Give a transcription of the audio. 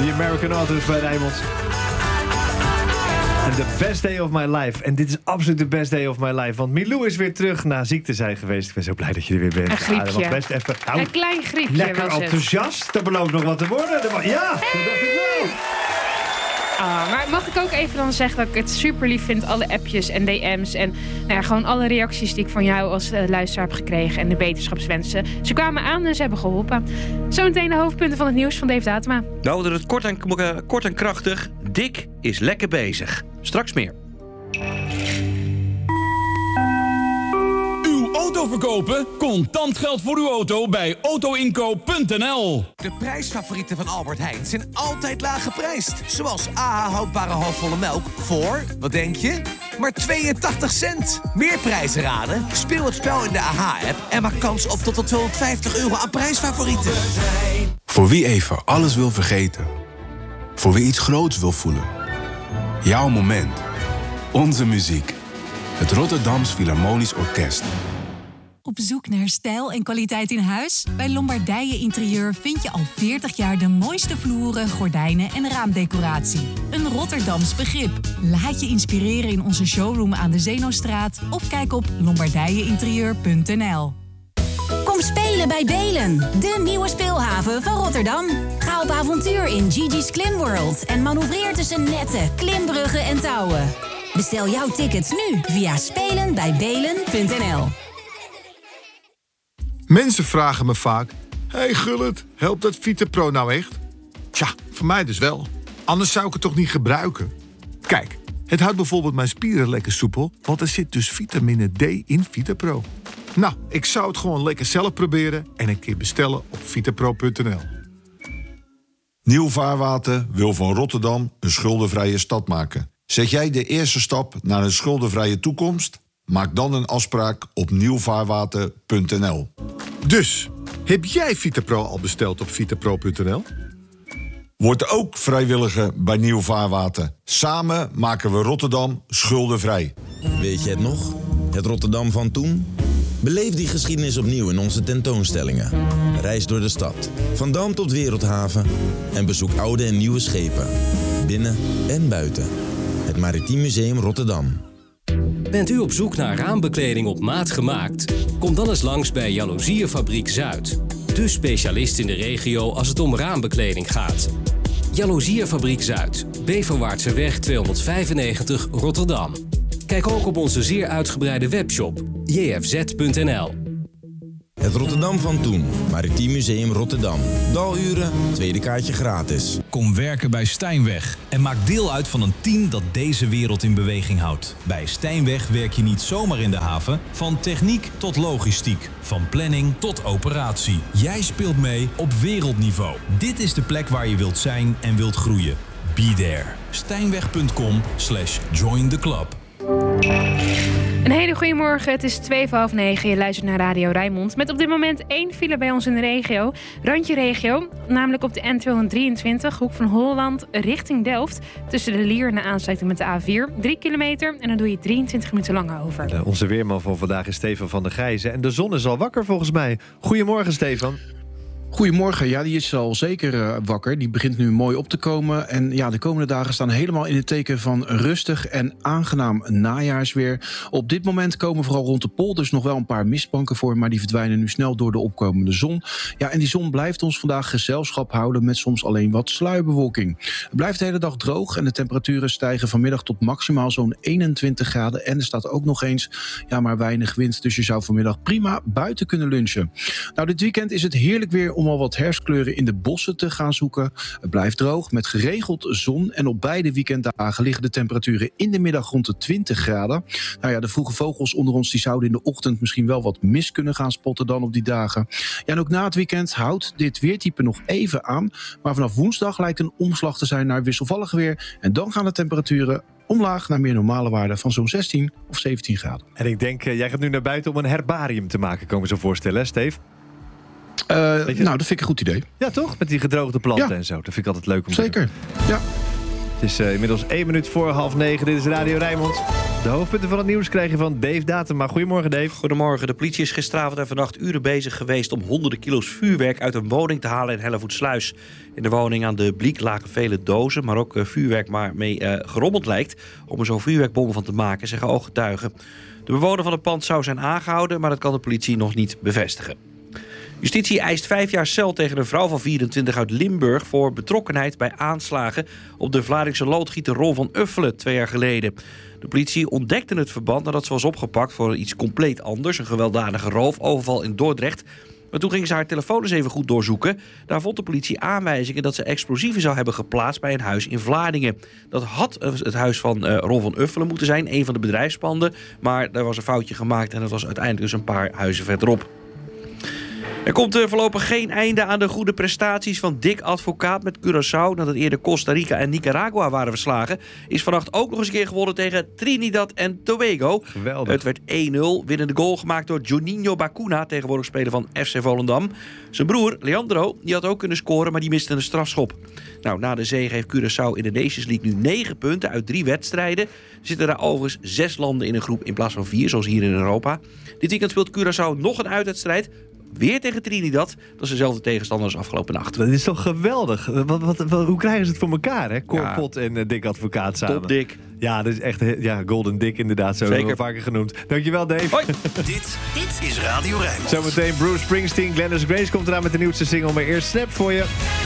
The American Authors bij Rijnmond. En the best day of my life. En dit is absoluut de best day of my life. Want Milou is weer terug na ziekte zijn geweest. Ik ben zo blij dat je er weer bent. Een griepje. Best even, Een klein griepje lekker was het. Enthousiast. Dat belooft nog wat te worden. Ja, dat dacht ik wel. Maar mag ik ook even dan zeggen dat ik het super lief vind, alle appjes en DM's en gewoon alle reacties die ik van jou als luisteraar heb gekregen en de beterschapswensen. Ze kwamen aan en ze hebben geholpen. Zometeen de hoofdpunten van het nieuws van Dave Datema. Nou, dat het kort en krachtig. Dick is lekker bezig. Straks meer. Auto verkopen? Contant geld voor uw auto bij autoinkoop.nl. De prijsfavorieten van Albert Heijn zijn altijd laag geprijsd. Zoals AH houdbare halfvolle melk voor, wat denk je? Maar 82 cent. Meer prijzen raden? Speel het spel in de AH-app en maak kans op tot €250 aan prijsfavorieten. Voor wie even alles wil vergeten. Voor wie iets groots wil voelen. Jouw moment. Onze muziek. Het Rotterdams Philharmonisch Orkest. Op zoek naar stijl en kwaliteit in huis? Bij Lombardije Interieur vind je al 40 jaar de mooiste vloeren, gordijnen en raamdecoratie. Een Rotterdams begrip. Laat je inspireren in onze showroom aan de Zeenostraat of kijk op lombardijeinterieur.nl. Kom spelen bij Belen, de nieuwe speelhaven van Rotterdam. Ga op avontuur in Gigi's Klim World en manoeuvreer tussen netten, klimbruggen en touwen. Bestel jouw tickets nu via spelenbijbelen.nl. Mensen vragen me vaak: hey Gullit, helpt dat VitaPro nou echt? Tja, voor mij dus wel. Anders zou ik het toch niet gebruiken? Kijk, het houdt bijvoorbeeld mijn spieren lekker soepel, want er zit dus vitamine D in VitaPro. Nou, ik zou het gewoon lekker zelf proberen en een keer bestellen op vitapro.nl. Nieuw Vaarwater wil van Rotterdam een schuldenvrije stad maken. Zet jij de eerste stap naar een schuldenvrije toekomst? Maak dan een afspraak op nieuwvaarwater.nl. Dus, heb jij VitaPro al besteld op vitapro.nl? Word ook vrijwilliger bij Nieuw Vaarwater. Samen maken we Rotterdam schuldenvrij. Weet je het nog? Het Rotterdam van toen? Beleef die geschiedenis opnieuw in onze tentoonstellingen. Reis door de stad, van Dam tot Wereldhaven. En bezoek oude en nieuwe schepen. Binnen en buiten. Het Maritiem Museum Rotterdam. Bent u op zoek naar raambekleding op maat gemaakt? Kom dan eens langs bij Jaloeziefabriek Zuid. De specialist in de regio als het om raambekleding gaat. Jaloeziefabriek Zuid, Beverwaartseweg 295 Rotterdam. Kijk ook op onze zeer uitgebreide webshop jfz.nl. Het Rotterdam van toen. Maritiem Museum Rotterdam. Daluren, tweede kaartje gratis. Kom werken bij Stijnweg en maak deel uit van een team dat deze wereld in beweging houdt. Bij Stijnweg werk je niet zomaar in de haven, van techniek tot logistiek, van planning tot operatie. Jij speelt mee op wereldniveau. Dit is de plek waar je wilt zijn en wilt groeien. Be there. Stijnweg.com/join the club. Een hele goede morgen, het is 8:45. Je luistert naar Radio Rijnmond. Met op dit moment 1 file bij ons in de regio. Randje regio, namelijk op de N223, hoek van Holland, richting Delft. Tussen de Lier en de aansluiting met de A4. 3 kilometer en dan doe je 23 minuten langer over. Onze weerman van vandaag is Stefan van der Gijzen. En de zon is al wakker volgens mij. Goedemorgen, Stefan. Goedemorgen, ja, die is al zeker wakker. Die begint nu mooi op te komen. En ja, de komende dagen staan helemaal in het teken van rustig en aangenaam najaarsweer. Op dit moment komen vooral rond de polders nog wel een paar mistbanken voor, maar die verdwijnen nu snel door de opkomende zon. Ja, en die zon blijft ons vandaag gezelschap houden met soms alleen wat sluierbewolking. Het blijft de hele dag droog en de temperaturen stijgen vanmiddag tot maximaal zo'n 21 graden. En er staat ook nog eens maar weinig wind, dus je zou vanmiddag prima buiten kunnen lunchen. Nou, dit weekend is het heerlijk weer om al wat herfstkleuren in de bossen te gaan zoeken. Het blijft droog met geregeld zon en op beide weekenddagen liggen de temperaturen in de middag rond de 20 graden. Nou ja, de vroege vogels onder ons die zouden in de ochtend misschien wel wat mist kunnen gaan spotten dan op die dagen. Ja, en ook na het weekend houdt dit weertype nog even aan, maar vanaf woensdag lijkt een omslag te zijn naar wisselvallig weer en dan gaan de temperaturen omlaag naar meer normale waarden van zo'n 16 of 17 graden. En ik denk, jij gaat nu naar buiten om een herbarium te maken, kan ik me zo voorstellen, hè, Steve? Nou, dat vind ik een goed idee. Ja, toch? Met die gedroogde planten en zo. Dat vind ik altijd leuk om te doen. Zeker, ja. Het is inmiddels 1 minuut voor 8:30. Dit is Radio Rijnmond. De hoofdpunten van het nieuws krijg je van Dave Datema. Goedemorgen, Dave. Goedemorgen. De politie is gisteravond en vannacht uren bezig geweest om honderden kilo's vuurwerk uit een woning te halen in Hellevoetsluis. In de woning aan de Bliek lagen vele dozen, maar ook vuurwerk waarmee gerommeld lijkt om er zo'n vuurwerkbom van te maken, zeggen ooggetuigen. De bewoner van het pand zou zijn aangehouden, maar dat kan de politie nog niet bevestigen. Justitie eist 5 jaar cel tegen een vrouw van 24 uit Limburg voor betrokkenheid bij aanslagen op de Vlaardingse loodgieter Ron van Uffelen 2 jaar geleden. De politie ontdekte het verband nadat ze was opgepakt voor iets compleet anders, een gewelddadige roofoverval in Dordrecht. Maar toen gingen ze haar telefoon eens even goed doorzoeken. Daar vond de politie aanwijzingen dat ze explosieven zou hebben geplaatst bij een huis in Vlaardingen. Dat had het huis van Ron van Uffelen moeten zijn, een van de bedrijfspanden. Maar daar was een foutje gemaakt en dat was uiteindelijk dus een paar huizen verderop. Er komt voorlopig geen einde aan de goede prestaties van Dick Advocaat met Curaçao. Nadat eerder Costa Rica en Nicaragua waren verslagen, is vannacht ook nog eens een keer gewonnen tegen Trinidad en Tobago. Geweldig. Het werd 1-0. Winnende goal gemaakt door Juninho Bacuna, tegenwoordig speler van FC Volendam. Zijn broer, Leandro, die had ook kunnen scoren, maar die miste een strafschop. Nou, na de zege heeft Curaçao in de Nations League nu 9 punten uit 3 wedstrijden. Er zitten daar overigens 6 landen in een groep in plaats van 4, zoals hier in Europa. Dit weekend speelt Curaçao nog een uitwedstrijd. Weer tegen Trinidad. Dat is dezelfde tegenstander als afgelopen nacht. Dat is toch geweldig? Hoe krijgen ze het voor elkaar, hè? Cor Pot en Dick Advocaat samen. Top Dick. Ja, dat is echt Golden Dick inderdaad. Zo hebben we vaker genoemd. Dankjewel, Dave. Hoi. Dit is Radio Rijnmond. Zometeen Bruce Springsteen. Glennis Grace komt eraan met de nieuwste single. Maar eerst Snap voor je.